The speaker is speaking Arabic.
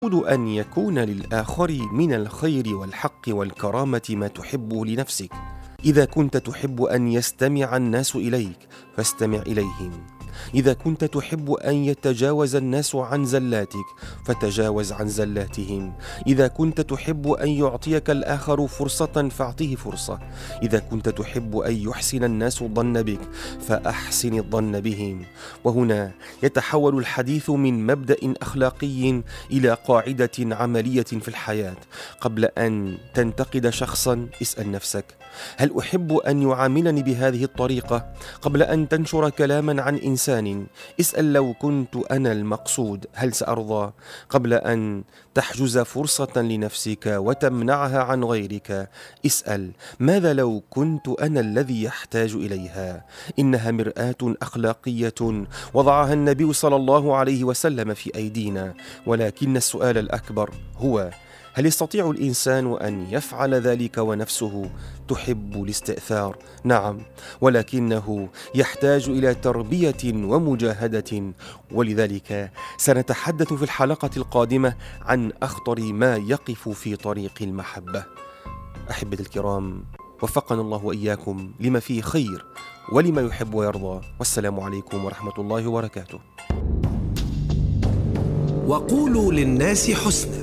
أن يكون للآخر من الخير والحق والكرامة ما تحبه لنفسك. إذا كنت تحب أن يستمع الناس إليك فاستمع إليهم. إذا كنت تحب أن يتجاوز الناس عن زلاتك فتجاوز عن زلاتهم. إذا كنت تحب أن يعطيك الآخر فرصة فاعطه فرصة. إذا كنت تحب أن يحسن الناس الظن بك فأحسن الظن بهم. وهنا يتحول الحديث من مبدأ أخلاقي إلى قاعدة عملية في الحياة. قبل أن تنتقد شخصا اسأل نفسك: هل أحب أن يعاملني بهذه الطريقة؟ قبل أن تنشر كلاما عن إنسان اسأل: لو كنت أنا المقصود هل سأرضى؟ قبل أن تحجز فرصة لنفسك وتمنعها عن غيرك اسأل: ماذا لو كنت أنا الذي يحتاج إليها؟ إنها مرآة أخلاقية وضعها النبي صلى الله عليه وسلم في أيدينا، ولكن السؤال الأكبر هو: هل يستطيع الإنسان أن يفعل ذلك ونفسه تحب الاستئثار؟ نعم، ولكنه يحتاج إلى تربية ومجاهدة. ولذلك سنتحدث في الحلقة القادمة عن أخطر ما يقف في طريق المحبة. أحبتي الكرام، وفقنا الله وإياكم لما فيه خير ولما يحب ويرضى، والسلام عليكم ورحمة الله وبركاته. وقولوا للناس حسنا